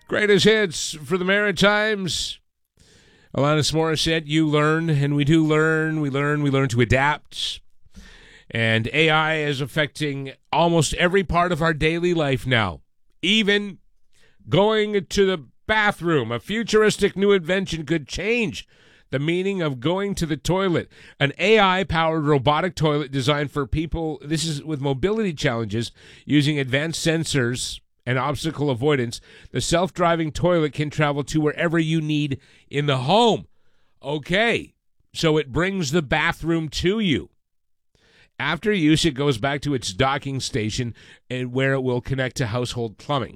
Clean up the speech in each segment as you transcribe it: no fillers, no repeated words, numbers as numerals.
Greatest hits for the Maritimes. Alanis Morissette, you learn, and we do learn. We learn to adapt. And AI is affecting almost every part of our daily life now. Even going to the bathroom. A futuristic new invention could change the meaning of going to the toilet. An AI-powered robotic toilet designed for people, this is with mobility challenges, using advanced sensors and obstacle avoidance. The self-driving toilet can travel to wherever you need in the home. Okay, so it brings the bathroom to you. After use, it goes back to its docking station and where it will connect to household plumbing.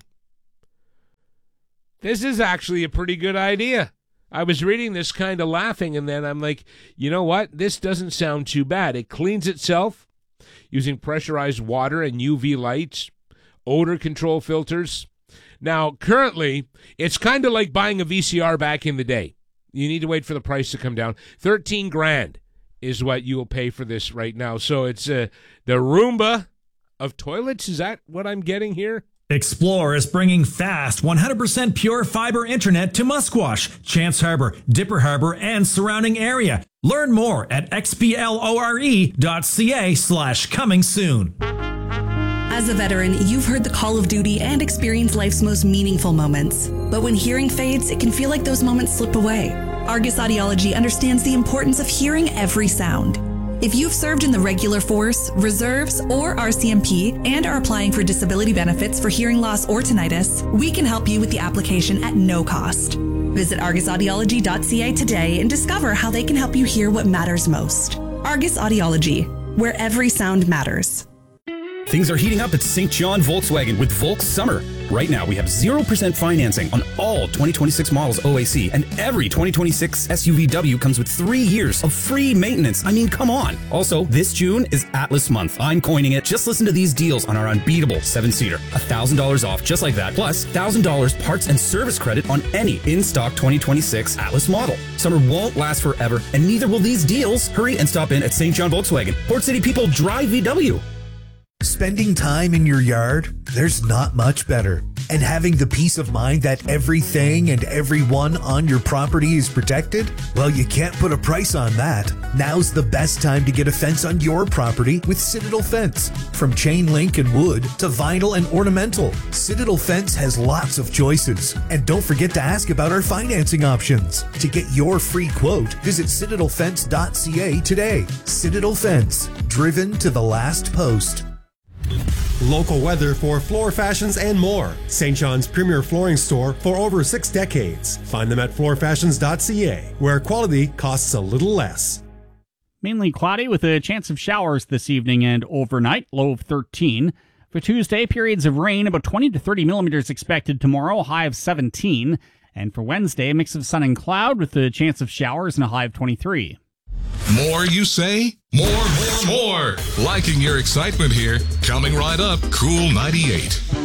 This is actually a pretty good idea. I was reading this kind of laughing, and then I'm like, you know what? This doesn't sound too bad. It cleans itself using pressurized water and UV lights, odor control filters. Now, currently, it's kind of like buying a VCR back in the day. You need to wait for the price to come down. $13,000 is what you will pay for this right now. So it's the Roomba of toilets. Is that what I'm getting here? Explore is bringing fast, 100% pure fiber internet to Musquash, Chance Harbor, Dipper Harbor, and surrounding area. Learn more at xplore.ca/coming soon. As a veteran, you've heard the call of duty and experienced life's most meaningful moments. But when hearing fades, it can feel like those moments slip away. Argus Audiology understands the importance of hearing every sound. If you've served in the regular force, reserves, or RCMP and are applying for disability benefits for hearing loss or tinnitus, we can help you with the application at no cost. Visit argusaudiology.ca today and discover how they can help you hear what matters most. Argus Audiology, where every sound matters. Things are heating up at St. John Volkswagen with Volks Summer. Right now, we have 0% financing on all 2026 models OAC, and every 2026 SUVW comes with 3 years of free maintenance. I mean, come on. Also, this June is Atlas Month. I'm coining it. Just listen to these deals on our unbeatable 7-seater. $1,000 off just like that, plus $1,000 parts and service credit on any in-stock 2026 Atlas model. Summer won't last forever, and neither will these deals. Hurry and stop in at St. John Volkswagen. Port City people drive VW. Spending time in your yard, there's not much better. And having the peace of mind that everything and everyone on your property is protected? Well, you can't put a price on that. Now's the best time to get a fence on your property with Citadel Fence. From chain link and wood to vinyl and ornamental, Citadel Fence has lots of choices. And don't forget to ask about our financing options. To get your free quote, visit citadelfence.ca today. Citadel Fence, driven to the last post. Local weather for floor fashions and more. St. John's premier flooring store for over 6 decades. Find them at floorfashions.ca, where quality costs a little less. Mainly cloudy with a chance of showers this evening and overnight, low of 13. For Tuesday, periods of rain, about 20 to 30 millimeters expected tomorrow, high of 17. And for Wednesday, a mix of sun and cloud with a chance of showers and a high of 23. More, you say? More. Liking your excitement here. Coming right up, Cool 98.